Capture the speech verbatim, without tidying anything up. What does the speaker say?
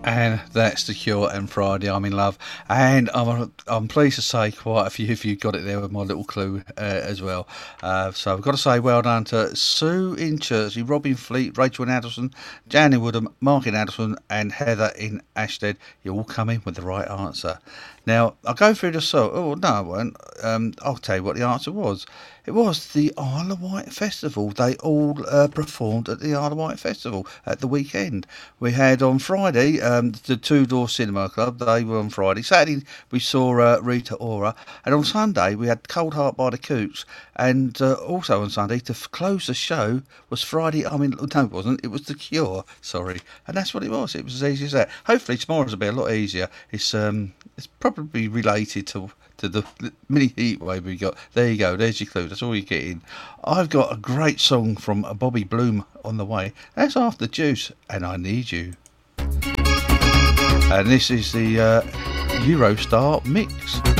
And that's The Cure and Friday I'm in Love. And I'm I'm pleased to say quite a few of you got it there with my little clue uh, as well. Uh, so I've got to say well done to Sue in Chertsey, Robin Fleet, Rachel in Addleston, Jan in Woodham, Mark in Addleston and Heather in Ashstead. You all come in with the right answer. Now, I'll go through the song. Oh, no, I won't. Um, I'll tell you what the answer was. It was the Isle of Wight Festival. They all uh, performed at the Isle of Wight Festival at the weekend. We had on Friday um, the Two Door Cinema Club. They were on Friday. Saturday we saw uh, Rita Ora. And on Sunday we had Cold Heart by the Coots. And uh, also on Sunday, to f- close the show, was Friday. I mean, no, it wasn't. It was The Cure. Sorry. And that's what it was. It was as easy as that. Hopefully tomorrow's will be a lot easier. It's um, it's probably related to to the mini heat wave we got. There you go. There's your clue. That's all you're getting. I've got a great song from Bobby Bloom on the way. That's After Juice and I Need You. And this is the uh, Eurostar mix.